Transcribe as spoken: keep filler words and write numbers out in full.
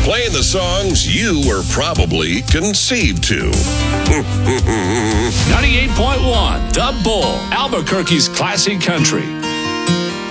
playing the songs you were probably conceived to. ninety-eight point one, The Bull, Albuquerque's classic country.